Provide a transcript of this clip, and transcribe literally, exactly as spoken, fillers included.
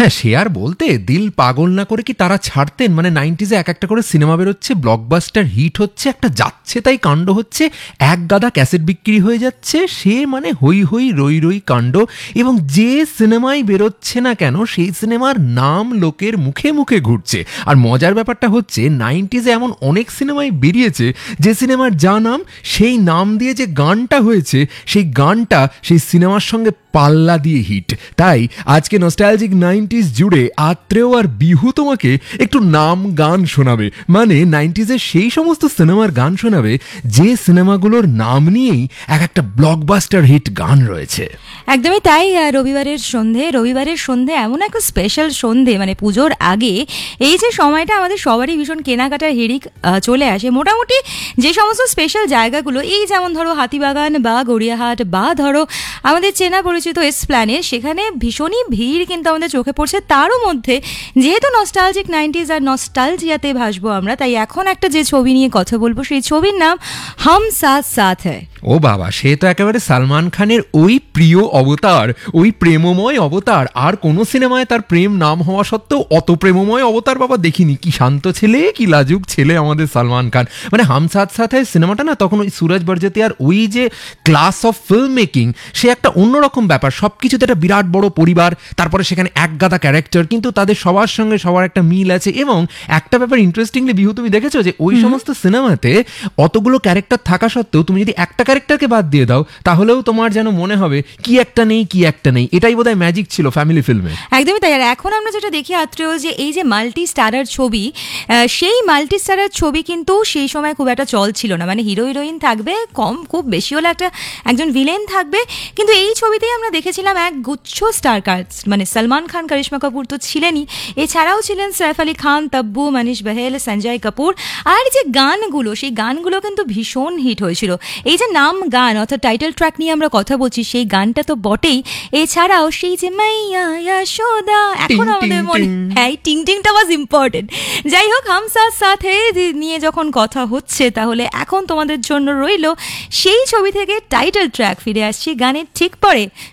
হ্যাঁ, সে আর বলতে, দিল পাগল না করে কি তারা ছাড়তেন? মানে নাইনটিজে এক একটা করে সিনেমা বেরোচ্ছে, ব্লকবাস্টার হিট হচ্ছে, একটা যাচ্ছে তাই কাণ্ড হচ্ছে, এক গাদা ক্যাসেট বিক্রি হয়ে যাচ্ছে, সে মানে হই হই রই রই কাণ্ড। এবং যে সিনেমাই বেরোচ্ছে না কেন সেই সিনেমার নাম লোকের মুখে মুখে ঘুরছে। আর মজার ব্যাপারটা হচ্ছে নাইনটিজে এমন অনেক সিনেমাই বেরিয়েছে যে সিনেমার যা নাম সেই নাম দিয়ে যে গানটা হয়েছে সেই গানটা সেই সিনেমার সঙ্গে পাল্লা দিয়ে হিট। তাই আজকে নস্টালজিক নাইনটিজ জুড়ে আত্রেয় আর বিহু তোমাকে একটু নাম গান শোনাবে, মানে নাইনটিজের সেই সমস্ত সিনেমার গান শোনাবে যে সিনেমাগুলোর নাম নিয়েই এক একটা ব্লকবাস্টার হিট গান রয়েছে। একদমই তাই। রবিবারের সন্ধে রবিবারের সন্ধে এমন একটা স্পেশাল সন্ধে, মানে পুজোর আগে এই যে সময়টা আমাদের সবারই ভীষণ কেনাকাটার হিড়িক চলে আসে। মোটামুটি যে সমস্ত স্পেশাল জায়গাগুলো, এই যেমন ধরো হাতিবাগান বা গড়িয়াহাট বা ধরো আমাদের চেনা পরিচিত এসপ্ল্যানেড, সেখানে ভীষণই ভিড় কিন্তু আমাদের চোখে পড়ছে। তারও মধ্যে যেহেতু নস্টালজিক নাইনটিজ আর নস্টালজিয়াতে ভাসবো আমরা, তাই এখন একটা যে ছবি নিয়ে কথা বলবো সেই ছবির নাম হাম সাথ সাথ হ্যায়। ও বাবা, সে তো একেবারে সালমান খানের ওই প্রিয় অবতার, ওই প্রেমময় অবতার। আর কোনো সিনেমায় তার প্রেম নাম হওয়া সত্ত্বেও অত প্রেমময় অবতার বাবা দেখিনি। কি শান্ত ছেলে, কি লাজুক ছেলে আমাদের সালমান খান। মানে হাম সাথ সাথ হ্যায় সিনেমাটা না, তখন ওই সুরজ বরজতি আর ওই যে ক্লাস অফ ফিল্ম মেকিং, সে একটা অন্যরকম ব্যাপার। সব কিছুতে একটা বিরাট বড় পরিবার, তারপরে সেখানে এক গাদা ক্যারেক্টার, কিন্তু তাদের সবার সঙ্গে সবার একটা মিল আছে। এবং একটা ব্যাপার ইন্টারেস্টিংলি বিহু, তুমি দেখেছো যে ওই সমস্ত সিনেমাতে অতগুলো ক্যারেক্টার থাকা সত্ত্বেও তুমি যদি একটা ক্যারেক্টারকে বাদ দিয়ে দাও তাহলেও তোমার যেন মনে হবে কি একটা নেই কি একটা নেই। এটাই বোধহয় ম্যাজিক ছিল ফ্যামিলি ফিল্মে। একদমই তাই। আর এখন আমরা যেটা দেখি আত্রেয়, যে এই যে মাল্টি স্টারার ছবি, সেই মাল্টি স্টারার ছবি কিন্তু সেই সময় খুব একটা চল ছিল না। মানে হিরো হিরোইন থাকবে, কম খুব বেশি হলে একটা একজন ভিলেন থাকবে, কিন্তু এই ছবিতেই আমরা দেখেছিলাম এক গুচ্ছ স্টার কাস্ট। মানে সালমান খান, করিশ্মা কাপুর তো ছিলেনই, এছাড়াও ছিলেন সৈফ আলী খান, তব্বু, মনীষ বহেল, সঞ্জয় কাপুর। আর যে গানগুলো, সেই গানগুলো কিন্তু ভীষণ হিট হয়েছিল। এই যে নাম গান অর্থাৎ টাইটেল ট্র্যাক নিয়ে আমরা কথা বলছি, সেই গানটা তো বটেই, এছাড়াও সেই যে মাইয়া যশোদা, এখন আমাদের মনে, হ্যাঁ টিং টিংটা ওয়াজ ইম্পর্টেন্ট। যাই হোক, হাম সাথ সাথ হ্যায় নিয়ে যখন কথা হচ্ছে, তাহলে এখন তোমাদের জন্য রইল সেই ছবি থেকে টাইটেল ট্র্যাক। ফিরে আসছি গানের ঠিক পরে।